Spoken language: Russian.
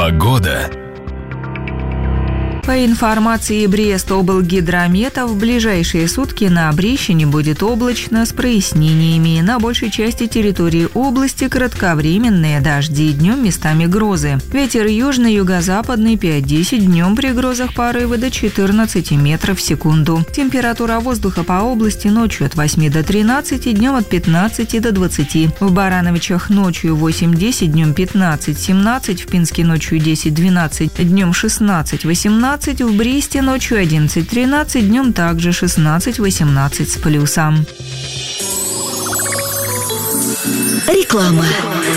Погода. По информации Брест-облгидромета, в ближайшие сутки на Брещине будет облачно с прояснениями. На большей части территории области кратковременные дожди, днем местами грозы. Ветер южно-юго-западный 5-10, днем при грозах порывы до 14 метров в секунду. Температура воздуха по области ночью от 8 до 13, днем от 15 до 20. В Барановичах ночью 8-10, днем 15-17, в Пинске ночью 10-12, днем 16-18, в Бресте ночью 11-13, днем также 16-18 с плюсом. Реклама.